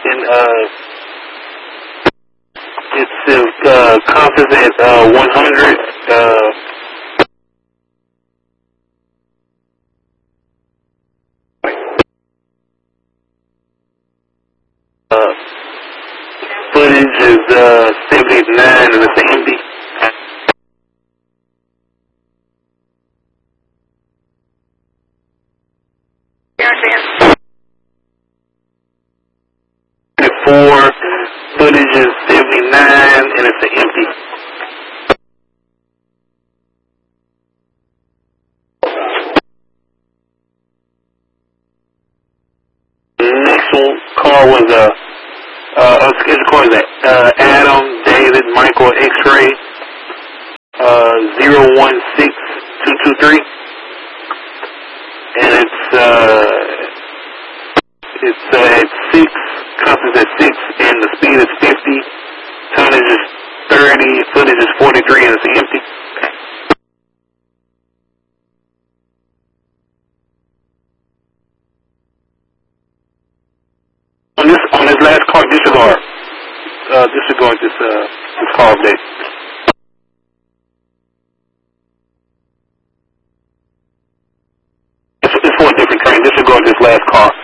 and it's compass at 100. Footage is 79 and it's empty. Footage is 79 and it's empty. Next one car was scheduled car is Adam David Michael X-Ray 016223, and it's at 6, compass at 6, and the speed is 50, tonnage is 30, footage is 43, and it's empty. On this last car, disregard this car update. It's for a different train. Disregard this last car.